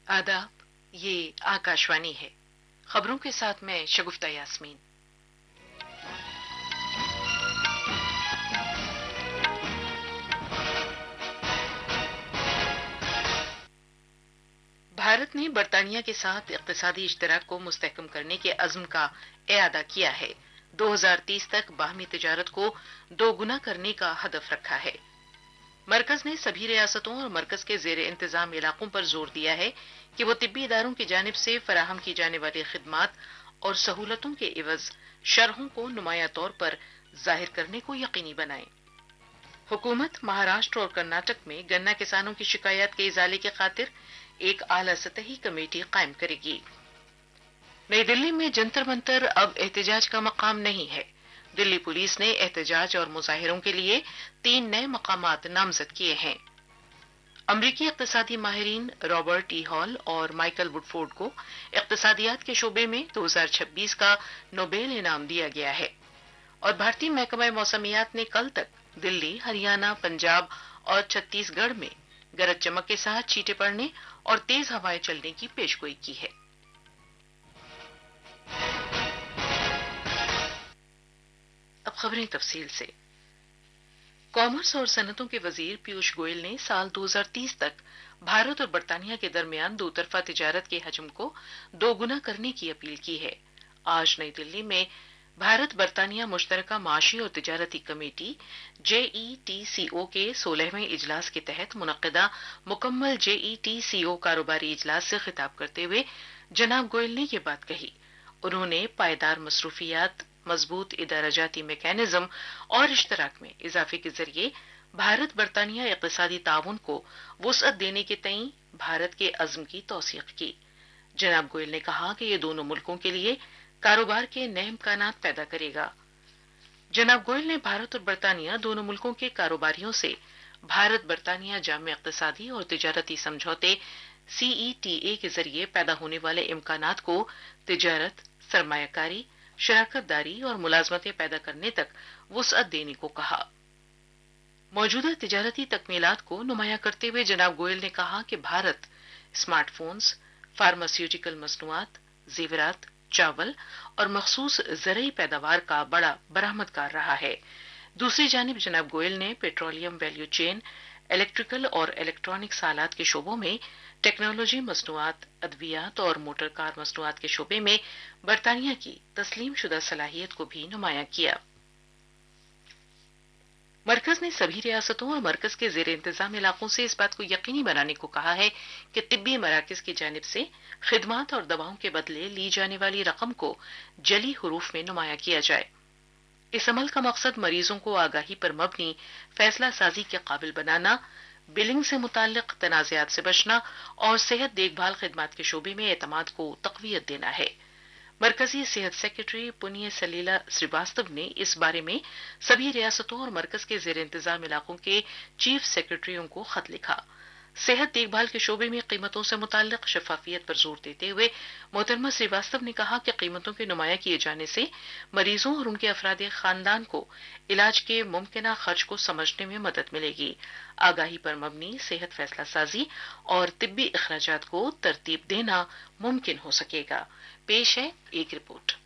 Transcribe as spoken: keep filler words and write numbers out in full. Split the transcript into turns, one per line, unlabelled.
आदाब, ये आकाशवाणी है। खबरों के साथ मैं शगुफ्ता यास्मीन। भारत ने बरतानिया के साथ इक्तिसादी इश्तराक को मुस्तहकम करने के अज़्म का इआदा किया है। दो हज़ार तीस तक बाहमी तिजारत को दोगुना करने का हदफ रखा है। मरकज ने सभी रियासतों और मरकज के जेर इंतजाम इलाकों पर जोर दिया है कि वो तिब्बी इदारों की जानिब से फराहम की जाने वाली खिदमात और सहूलतों के इवज शरहों को नुमाया तौर पर जाहिर करने को यकीनी बनाए। हुकूमत महाराष्ट्र और कर्नाटक में गन्ना किसानों की शिकायत के इजाले की खातिर एक आला सतही कमेटी कायम करेगी। नई दिल्ली में जंतर मंतर अब एहतजाज का मकाम नहीं है। दिल्ली पुलिस ने एहतजाज और मुजाहिरों के लिए तीन नए मकामात नामजद किए हैं। अमरीकी इक्तिसादी माहिरीन रॉबर्ट ई हॉल और माइकल वुडफोर्ड को इक्तिसादियात के शोबे में दो हज़ार छब्बीस का नोबेल इनाम दिया गया है और भारतीय महकमा मौसमियात ने कल तक दिल्ली, हरियाणा, पंजाब और छत्तीसगढ़ में गरज चमक के साथ छींटे पड़ने और तेज हवाएं चलने की पेशगोई की है। अब खबरें तफसील से। कॉमर्स और सनतों के वजीर पीयूष गोयल ने साल दो हज़ार तीस तक भारत और बरतानिया के दरमियान दो तरफा तिजारत के हजम को दोगुना करने की अपील की है। आज नई दिल्ली में भारत बरतानिया मुश्तरका माशी और तिजारती कमेटी जेईटीसीओ के सोलहवें इजलास के तहत मुनक्किदा मुकम्मल जेईटीसीओ कारोबारी इजलास से खिताब करते हुए जनाब गोयल ने ये बात कही। उन्होंने पायदार मसरूफियात, मजबूत इदाराजाती मैकेनिज्म और इश्तराक में इजाफे के जरिए भारत बरतानिया इक़्तिसादी ताउन को वुसअत देने के तईं भारत के अज़्म की तौसीक़ की। जनाब गोयल ने कहा कि ये दोनों मुल्कों के लिए कारोबार के नए इम्कानात पैदा करेगा। जनाब गोयल ने भारत और बरतानिया दोनों मुल्कों के कारोबारियों से भारत बरतानिया जामे इक़्तिसादी और तिजारती समझौते सीईटीए के जरिए पैदा होने वाले इम्कानात को तिजारत, सरमायाकारी, शराकतदारी और मुलाजमतें पैदा करने तक वुसअत देने को कहा। मौजूदा तिजारती तकमीलात को नुमाया करते हुए जनाब गोयल ने कहा कि भारत स्मार्टफोन्स, फार्मास्यूटिकल मसनूआत, जेवरात, चावल और मखसूस ज़रई पैदावार का बड़ा बरामदकार रहा है। दूसरी जानिब जनाब गोयल ने पेट्रोलियम वैल्यू चेन, इलेक्ट्रिकल और इलेक्ट्रॉनिक्स आलात के शोबों में, टेक्नोलॉजी मसनूआत, अद्वियात और मोटर कार मसनूआत के शोबे में बरतानिया की तस्लीम शुदा सलाहियत को भी नुमाया किया। मरकज ने सभी रियासतों और मरकज के जेर इंतजाम इलाकों से इस बात को यकीनी बनाने को कहा है कि तिब्बी मराकज की जानिब से खिदमात और दवाओं के बदले ली जाने वाली रकम को जली हुरूफ में नुमाया किया जाए। इस अमल का मकसद मरीजों को आगाही पर मबनी फैसला साजी के काबिल बनाना, बिलिंग से मुताल्लिक तनाज़ात से बचना और सेहत देखभाल खिदमात के शोबे में एतमाद को तक़वियत देना है। मरकजी सेहत सेक्रेटरी पुण्य सलीला श्रीवास्तव ने इस बारे में सभी रियासतों और मरकज के जेर इंतजाम इलाकों के चीफ सेक्रेटरियों को खत लिखा। सेहत देखभाल के शोबे में कीमतों से मुताल्लिक शफाफियत पर जोर देते हुए मोहतरमा श्रीवास्तव ने कहा कि कीमतों के नुमाया किए जाने से मरीजों और उनके अफराद खानदान को इलाज के मुमकिना खर्च को समझने में मदद मिलेगी। आगाही पर मबनी सेहत फैसला साजी और तिब्बी अखराजात को तरतीब देना मुमकिन हो सकेगा। पेश है एक रिपोर्ट।